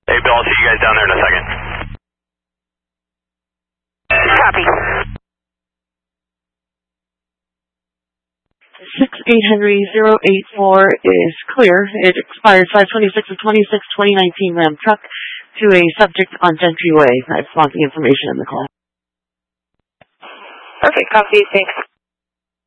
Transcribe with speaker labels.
Speaker 1: Hey, Bill, I'll see you guys down there in a second.
Speaker 2: Copy.
Speaker 3: 68 Henry 084 is clear. It expired 526 of 26, 2019 Ram truck to a subject on Gentry Way. I want the information in the call.
Speaker 2: Perfect. Copy. Thanks.